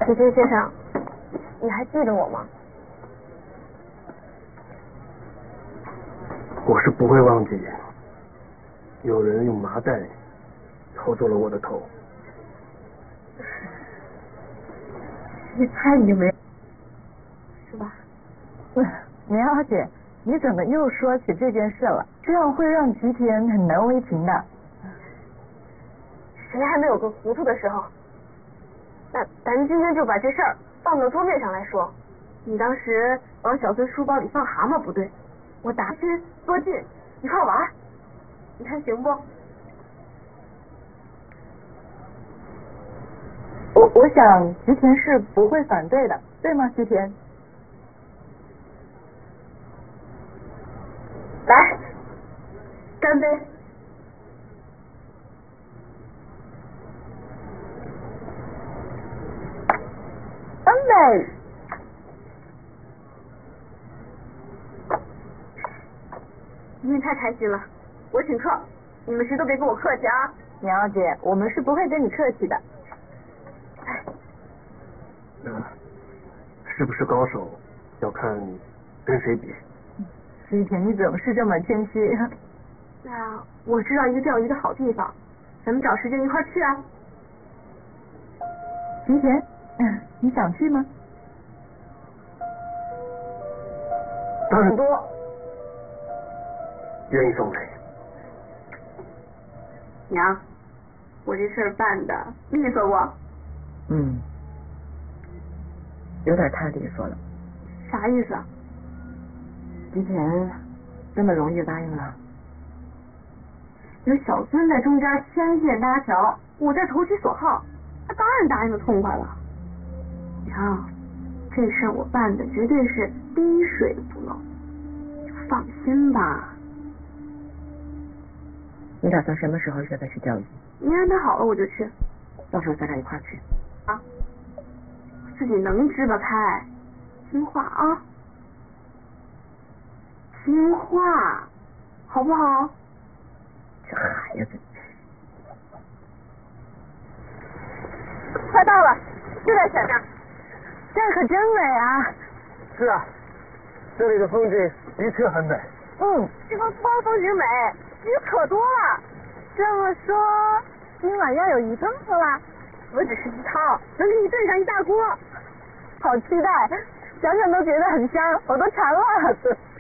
齐天先生，你还记得我吗？ 我是不会忘记，有人用麻袋偷走了我的头。 你猜你就没，是吧？ 棉花姐，你怎么又说起这件事了？这样会让吉田很难为情的。 谁还没有个糊涂的时候？那咱今天就把这事儿放到桌面上来说。你当时往小孙书包里放蛤蟆不对，我打心多进一块玩，你看行不？ 我想吉田是不会反对的，对吗，吉田？ 来，干杯！ 干杯！ 今天太开心了，我请客，你们谁都别跟我客气啊！ 棉花姐，我们是不会跟你客气的。 是不是高手要看跟谁比？ 吉田，你总是这么谦虚。 那我知道一个钓鱼的好地方，咱们找时间一块去啊。 吉田，你想去吗？ 当然多，愿意奉陪。 娘，我这事儿办的利索不？ 有点太利索了。 啥意思啊？ 吉田这么容易就答应了？ 有小孙在中间牵线搭桥，我这投其所好，他当然答应的痛快了。娘，这事儿我办的绝对是滴水不漏，就放心吧。 你打算什么时候约他去钓鱼？ 你安排好了我就去。 到时候咱俩一块儿去。 啊，我自己能支吧开，听话啊，听话，好不好？ 这孩子。 快到了，就在前面。 这可真美啊！ 是啊，这里的风景的确很美。 这个光风景美，鱼可多了。 这么说，今晚要有鱼汤喝啦？ 不只是鱼汤，能给你炖上一大锅。 好期待，想想都觉得很香，我都馋了。